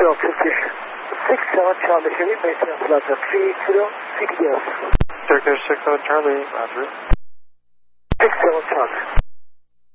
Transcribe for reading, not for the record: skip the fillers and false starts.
67 Charlie, heavy maintenance letter 380 CDS. Turkish 67 Charlie, Roger. 67 Charlie.